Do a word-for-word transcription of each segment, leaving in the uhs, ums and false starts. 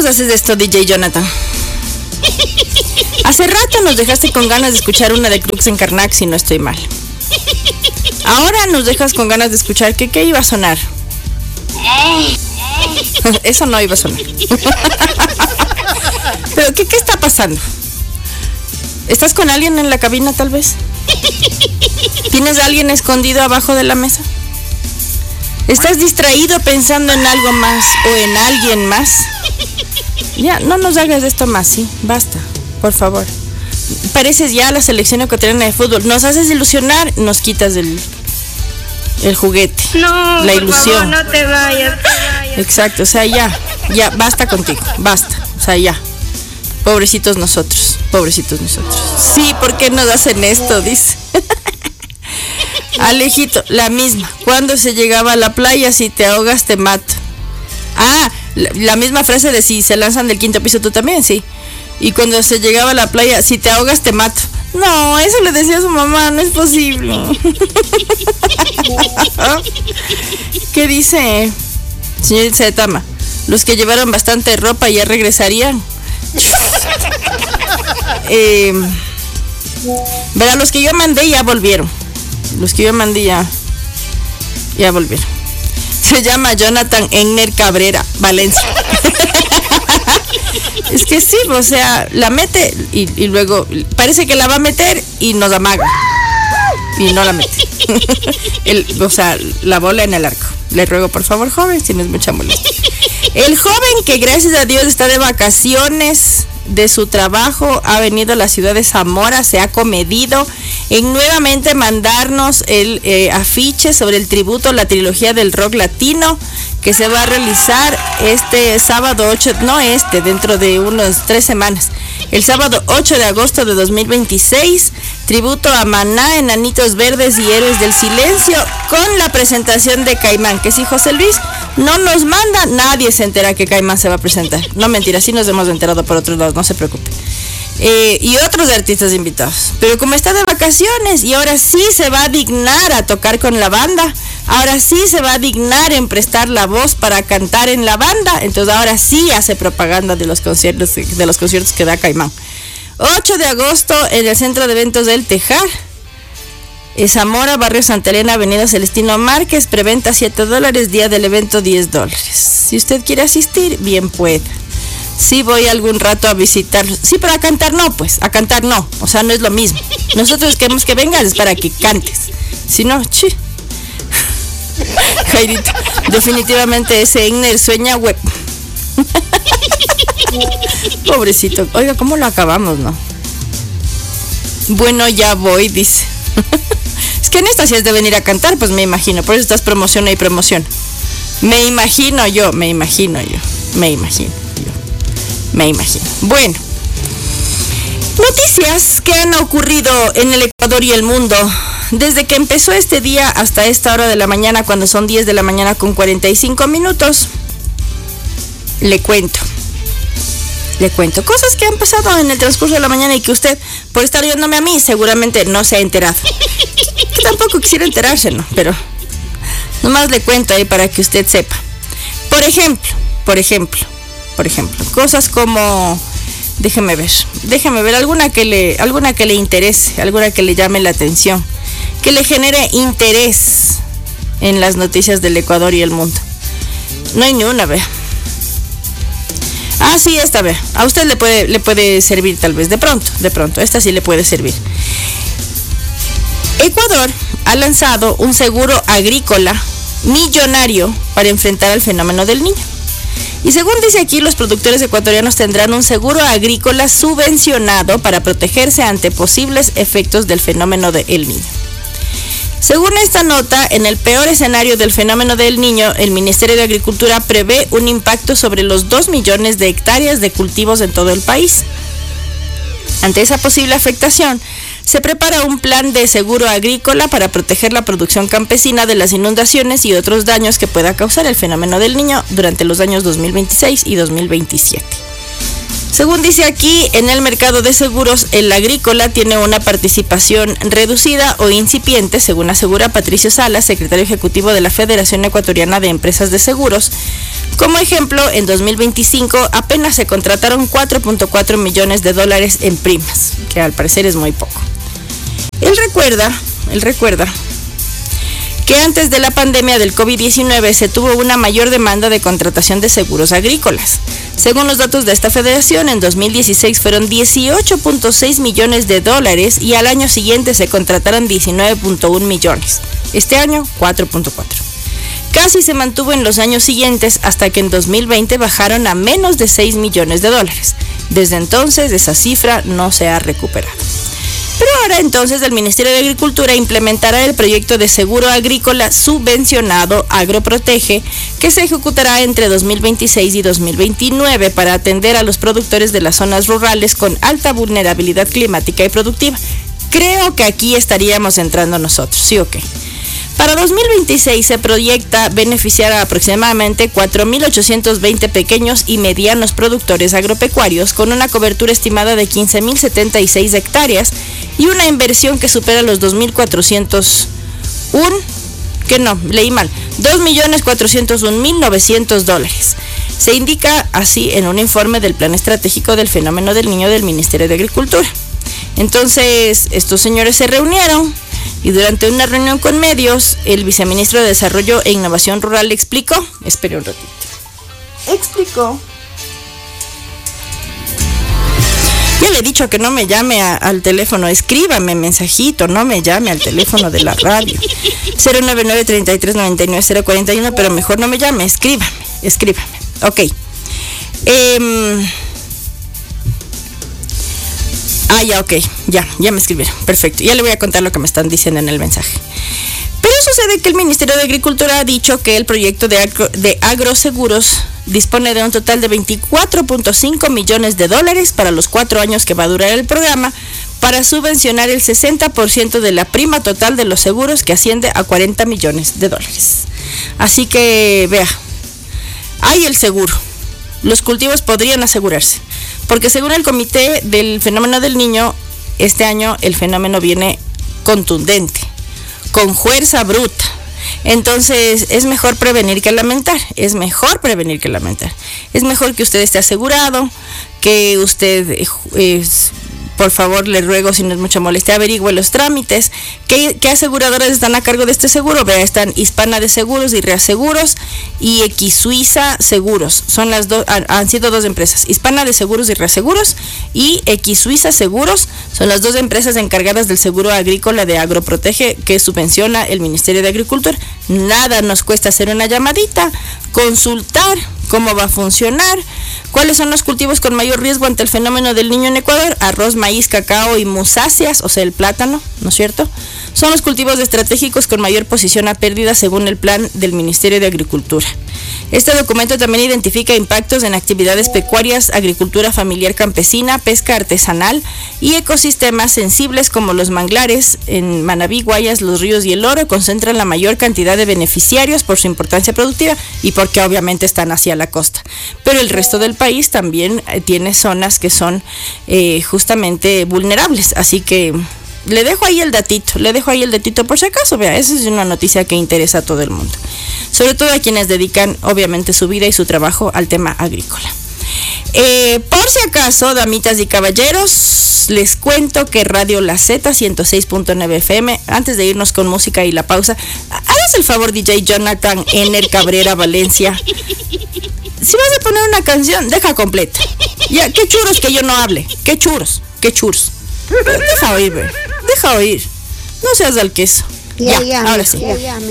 nos haces esto, D J Jonathan? Hace rato nos dejaste con ganas de escuchar una de Crux en Karnak, si no estoy mal. Ahora nos dejas con ganas de escuchar que qué iba a sonar. Eso no iba a sonar. Pero ¿qué, qué está pasando? ¿Estás con alguien en la cabina tal vez? ¿Tienes a alguien escondido abajo de la mesa? ¿Estás distraído pensando en algo más o en alguien más? Ya, no nos hagas esto más, sí, basta, por favor. Pareces ya la selección ecuatoriana de fútbol. Nos haces ilusionar, nos quitas el, el juguete, no, la ilusión. Por favor, no te vayas, te vayas. Exacto, o sea, ya, ya, basta contigo, basta, o sea, ya. Pobrecitos nosotros, pobrecitos nosotros. Sí, ¿por qué nos hacen esto? Dice. Alejito, la misma. Cuando se llegaba a la playa, si te ahogas te mato. Ah, la, la misma frase de si se lanzan del quinto piso, tú también, sí. Y cuando se llegaba a la playa, si te ahogas te mato. No, eso le decía a su mamá, no es posible. ¿Qué dice, señorita Zetama? Los que llevaron bastante ropa ya regresarían. eh, Verá, los que yo mandé ya volvieron. Los que yo mandé ya Ya volvieron. Se llama Jonathan Egner Cabrera, Valencia. Es que sí, o sea, la mete y, y luego parece que la va a meter y nos amaga y no la mete. El, o sea, la bola en el arco. Le ruego, por favor, joven, si no es mucha molestia. El joven que gracias a Dios está de vacaciones de su trabajo, ha venido a la ciudad de Zamora, se ha comedido en nuevamente mandarnos el eh, afiche sobre el tributo a la trilogía del rock latino que se va a realizar este sábado ocho, no este, dentro de unas tres semanas, el sábado ocho de agosto de dos mil veintiséis, tributo a Maná, Enanitos Verdes y Héroes del Silencio, con la presentación de Caimán, que si José Luis no nos manda, nadie se entera que Caimán se va a presentar. No, mentira, sí nos hemos enterado por otros lados, no se preocupe. Eh, y otros artistas invitados. Pero como está de vacaciones y ahora sí se va a dignar a tocar con la banda, ahora sí se va a dignar en prestar la voz para cantar en la banda, entonces ahora sí hace propaganda de los conciertos, de los conciertos que da Caimán. ocho de agosto en el Centro de Eventos del Tejar, Zamora, Barrio Santa Elena, Avenida Celestino Márquez, preventa siete dólares, día del evento diez dólares. Si usted quiere asistir, bien pueda. Sí voy algún rato a visitarlos. Sí, pero a cantar no, pues, a cantar no. O sea, no es lo mismo. Nosotros queremos que vengas es para que cantes. Si no, chi. Jairito, definitivamente ese Egner sueña web. Pobrecito. Oiga, ¿cómo lo acabamos, no? Bueno, ya voy, dice. Es que en esta sí es de venir a cantar, pues me imagino. Por eso estás promoción y promoción. Me imagino yo, me imagino yo, me imagino yo, me imagino. Bueno, noticias que han ocurrido en el Ecuador y el mundo desde que empezó este día hasta esta hora de la mañana, cuando son diez de la mañana con cuarenta y cinco minutos. Le cuento. Le cuento cosas que han pasado en el transcurso de la mañana y que usted, por estar viéndome a mí, seguramente no se ha enterado. Que tampoco quisiera enterarse, ¿no? Pero nomás le cuento ahí para que usted sepa. Por ejemplo, por ejemplo, por ejemplo, cosas como, déjeme ver, déjeme ver alguna que le, alguna que le interese, alguna que le llame la atención, que le genere interés en las noticias del Ecuador y el mundo. No hay ni una, vea. Ah, sí, esta, vea. A usted le puede, le puede servir tal vez, de pronto, de pronto, esta sí le puede servir. Ecuador ha lanzado un seguro agrícola millonario para enfrentar al fenómeno del Niño. Y según dice aquí, los productores ecuatorianos tendrán un seguro agrícola subvencionado para protegerse ante posibles efectos del fenómeno del Niño. Según esta nota, en el peor escenario del fenómeno del Niño, el Ministerio de Agricultura prevé un impacto sobre los dos millones de hectáreas de cultivos en todo el país. Ante esa posible afectación, se prepara un plan de seguro agrícola para proteger la producción campesina de las inundaciones y otros daños que pueda causar el fenómeno del Niño durante los años dos mil veintiséis y dos mil veintisiete. Según dice aquí, en el mercado de seguros, el agrícola tiene una participación reducida o incipiente, según asegura Patricio Salas, secretario ejecutivo de la Federación Ecuatoriana de Empresas de Seguros. Como ejemplo, en dos mil veinticinco apenas se contrataron cuatro punto cuatro millones de dólares en primas, que al parecer es muy poco. Él recuerda, él recuerda que antes de la pandemia del COVID diecinueve se tuvo una mayor demanda de contratación de seguros agrícolas. Según los datos de esta federación, en dos mil dieciséis fueron dieciocho punto seis millones de dólares y al año siguiente se contrataron diecinueve punto uno millones. Este año, cuatro punto cuatro. Casi se mantuvo en los años siguientes hasta que en dos mil veinte bajaron a menos de seis millones de dólares. Desde entonces, esa cifra no se ha recuperado. Pero ahora entonces el Ministerio de Agricultura implementará el proyecto de seguro agrícola subvencionado Agroprotege, que se ejecutará entre dos mil veintiséis y dos mil veintinueve para atender a los productores de las zonas rurales con alta vulnerabilidad climática y productiva. Creo que aquí estaríamos entrando nosotros, ¿sí o qué? Para dos mil veintiséis se proyecta beneficiar a aproximadamente cuatro mil ochocientos veinte pequeños y medianos productores agropecuarios con una cobertura estimada de quince mil setenta y seis hectáreas y una inversión que supera los dos mil cuatrocientos uno, que no, leí mal, dos millones cuatrocientos un mil novecientos dólares. Se indica así en un informe del Plan Estratégico del Fenómeno del Niño del Ministerio de Agricultura. Entonces, estos señores se reunieron y durante una reunión con medios, el viceministro de Desarrollo e Innovación Rural explicó, espere un ratito, explicó, ya le he dicho que no me llame a, al teléfono, escríbame mensajito, no me llame al teléfono de la radio, cero nueve nueve, treinta y tres, noventa y nueve, cero cuarenta y uno, pero mejor no me llame, escríbame, escríbame, ok. Eh, Ah, ya, ok, ya, ya me escribieron, perfecto. Ya le voy a contar lo que me están diciendo en el mensaje. Pero sucede que el Ministerio de Agricultura ha dicho que el proyecto de, agro, de agroseguros dispone de un total de veinticuatro punto cinco millones de dólares para los cuatro años que va a durar el programa para subvencionar el sesenta por ciento de la prima total de los seguros, que asciende a cuarenta millones de dólares. Así que, vea, hay el seguro. Los cultivos podrían asegurarse. Porque según el Comité del Fenómeno del Niño, este año el fenómeno viene contundente, con fuerza bruta. Entonces es mejor prevenir que lamentar, es mejor prevenir que lamentar. Es mejor que usted esté asegurado, que usted, eh, por favor, le ruego, si no es mucha molestia, averigüe los trámites. ¿Qué, qué aseguradoras están a cargo de este seguro? Vea, están Hispana de Seguros y Reaseguros y Equisuiza Seguros. Son las dos, han, han sido dos empresas, Hispana de Seguros y Reaseguros y Equisuiza Seguros. Son las dos empresas encargadas del seguro agrícola de Agroprotege que subvenciona el Ministerio de Agricultura. Nada nos cuesta hacer una llamadita, consultar cómo va a funcionar, cuáles son los cultivos con mayor riesgo ante el fenómeno del niño en Ecuador, arroz, maíz, cacao y musáceas, o sea el plátano, ¿no es cierto? Son los cultivos estratégicos con mayor posición a pérdida según el plan del Ministerio de Agricultura. Este documento también identifica impactos en actividades pecuarias, agricultura familiar campesina, pesca artesanal y ecosistemas sensibles como los manglares. En Manabí, Guayas, los ríos y el Oro concentran la mayor cantidad de beneficiarios por su importancia productiva y porque obviamente están hacia la costa. Pero el resto del país también tiene zonas que son eh, justamente vulnerables, así que le dejo ahí el datito, le dejo ahí el datito por si acaso, vea, esa es una noticia que interesa a todo el mundo, sobre todo a quienes dedican obviamente su vida y su trabajo al tema agrícola. Eh, por si acaso, damitas y caballeros, les cuento que Radio La Z ciento seis punto nueve F M, antes de irnos con música y la pausa, hagas el favor, D J Jonathan Ener Cabrera Valencia, si vas a poner una canción, deja completa. Ya, qué churos que yo no hable, qué churos, qué churos. Deja oír, bro. Deja oír. No seas al queso. Ya, ya, ahora sí. Ya, ya,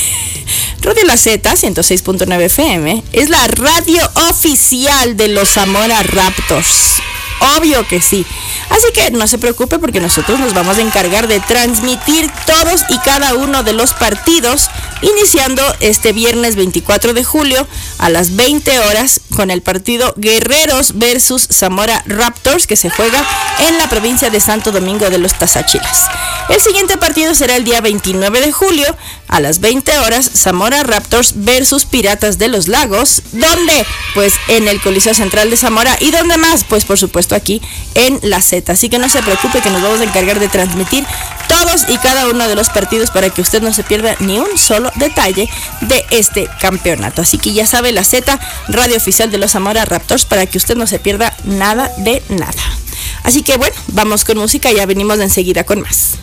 Radio La Z ciento seis punto nueve F M es la radio oficial de los Zamora Raptors. obvio que sí. Así que no se preocupe porque nosotros nos vamos a encargar de transmitir todos y cada uno de los partidos, iniciando este viernes veinticuatro de julio a las veinte horas con el partido Guerreros versus Zamora Raptors, que se juega en la provincia de Santo Domingo de los Tazachilas. El siguiente partido será el día veintinueve de julio a las veinte horas, Zamora Raptors versus Piratas de los Lagos. ¿Dónde? Pues en el Coliseo Central de Zamora. ¿Y dónde más? Pues por supuesto aquí en La Z. Así que no se preocupe que nos vamos a encargar de transmitir todos y cada uno de los partidos para que usted no se pierda ni un solo detalle de este campeonato. Así que ya sabe, La Z, radio oficial de los Zamora Raptors, para que usted no se pierda nada de nada. Así que bueno, vamos con música y ya venimos enseguida con más.